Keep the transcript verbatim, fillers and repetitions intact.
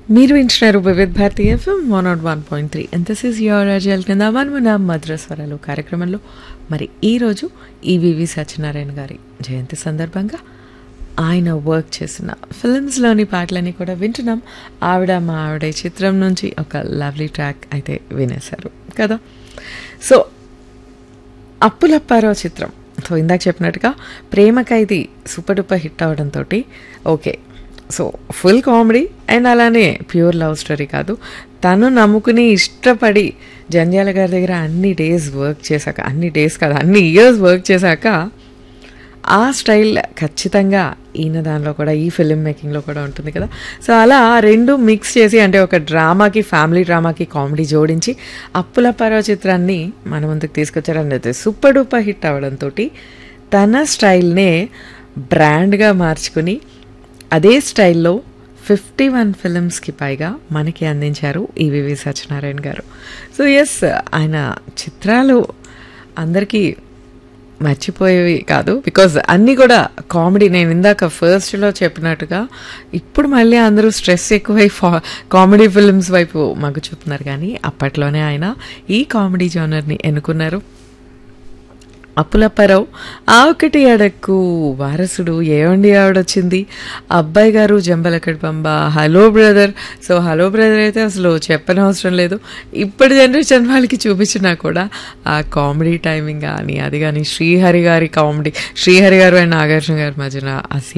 మీరు వింటున్నారు Vividh Bharati FM one not one point three and this is your అజల్ కింద మన మద్రస్వరాలు కార్యక్రమంలో మరి ఈరోజు ఈవివి సత్యనారాయణ గారి జయంతి సందర్భంగా ఆయన వర్క్ చేసిన ఫిల్మ్స్లోని పాటలని కూడా వింటున్నాం. ఆవిడ మా ఆవిడ చిత్రం నుంచి ఒక లవ్లీ ట్రాక్ అయితే వినేశారు కదా. సో అప్పులప్పారావు చిత్రం, సో ఇందాక చెప్పినట్టుగా ప్రేమ ఖైదీ సూపర్ డూపర్ హిట్ అవడంతో okay, so full comedy and అలానే ప్యూర్ లవ్ స్టోరీ కాదు, తను నమ్ముకుని ఇష్టపడి జంధ్యాల గారి దగ్గర అన్ని డేస్ వర్క్ చేశాక, అన్ని డేస్ కాదు అన్ని ఇయర్స్ వర్క్ చేశాక ఆ స్టైల్ ఖచ్చితంగా ఈయన దానిలో కూడా ఈ ఫిల్మ్ మేకింగ్లో కూడా ఉంటుంది కదా. సో అలా రెండు మిక్స్ చేసి అంటే ఒక డ్రామాకి ఫ్యామిలీ డ్రామాకి కామెడీ జోడించి అప్పులప్పారావు చిత్రాన్ని మన ముందుకు తీసుకొచ్చారని అయితే సూపర్ డూపర్ హిట్ అవ్వడంతో తన స్టైల్నే బ్రాండ్గా మార్చుకుని అదే స్టైల్లో ఫిఫ్టీ వన్ ఫిల్మ్స్కి పైగా మనకి అందించారు ఈవివి సత్యనారాయణ గారు. సో ఎస్, ఆయన చిత్రాలు అందరికీ మర్చిపోయేవి కాదు, బికాజ్ అన్నీ కూడా కామెడీ. నేను ఇందాక ఫస్ట్లో చెప్పినట్టుగా ఇప్పుడు మళ్ళీ అందరూ స్ట్రెస్ ఎక్కువై ఫా కామెడీ ఫిల్మ్స్ వైపు మగ్గు చూపుతున్నారు, కానీ అప్పట్లోనే ఆయన ఈ కామెడీ జోనర్ని ఎన్నుకున్నారు. అప్పులప్పారావు, ఆ ఒకటి అడక్కు, వారసుడు, ఏవండి ఆవిడొచ్చింది, అబ్బాయి గారు, Jambalakadi Pamba, hello brother. So hello brother అయితే అసలు చెప్పనవసరం లేదు, ఇప్పటి జనరేషన్ వాళ్ళకి చూపించినా కూడా ఆ కామెడీ టైమింగ్ కానీ అది కానీ శ్రీహరి గారి కామెడీ, శ్రీహరి గారు అండ్ నాగార్జున గారి మధ్యన ఆ